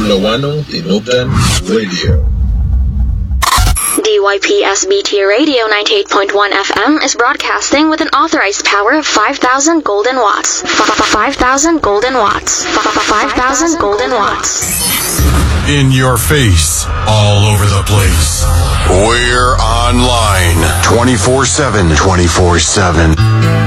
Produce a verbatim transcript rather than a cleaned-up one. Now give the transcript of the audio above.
Lowano Tinubdan Radio. D Y P S B T Radio ninety-eight point one F M is broadcasting with an authorized power of five thousand golden watts. five thousand golden watts. five thousand golden watts. In your face, all over the place. We're online twenty-four seven. twenty-four seven.